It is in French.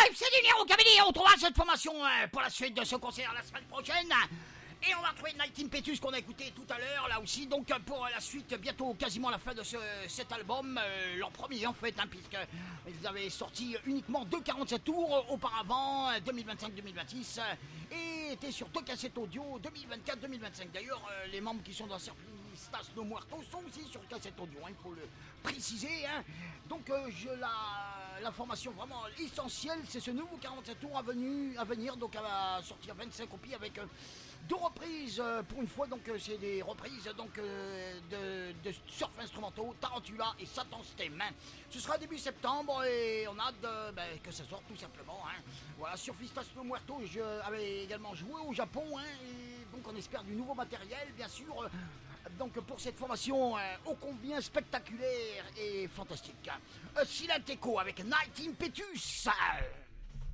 c'est Numéro Cabinet. On retrouvera cette formation pour la suite de ce concert la semaine prochaine. Et on va retrouver Night Impetus qu'on a écouté tout à l'heure, là aussi. Donc pour la suite, bientôt quasiment la fin de cet album, leur premier en fait, puisqu'ils avaient sorti uniquement 2,47 tours auparavant, 2025-2026, et étaient sur 2 cassettes audio 2024-2025. D'ailleurs, les membres qui sont dans Surfistas No Muertos sont aussi sur cassette audio, il faut le préciser. Donc la formation vraiment essentielle, c'est ce nouveau 47 tours à venir, donc elle va sortir 25 copies avec 2 reprises pour une fois, donc c'est des reprises donc de surf instrumentaux, Tarantula et Satan's Theme. Ce sera début septembre et on a hâte que ça sorte tout simplement. Voilà, Surfistas No Muertos, je avais également joué au Japon, et donc on espère du nouveau matériel, bien sûr. Donc pour cette formation ô combien spectaculaire et fantastique. Silent Echo avec Night Impetus.